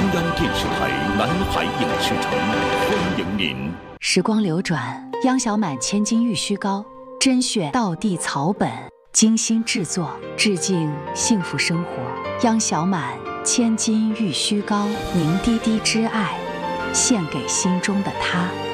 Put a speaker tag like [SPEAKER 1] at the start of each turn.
[SPEAKER 1] 央电视台南海影视城欢迎您。
[SPEAKER 2] 时光流转，央小满千金玉虚高，甄选道地草本，精心制作，致敬幸福生活。央小满千金玉虚高，凝滴滴之爱，献给心中的他。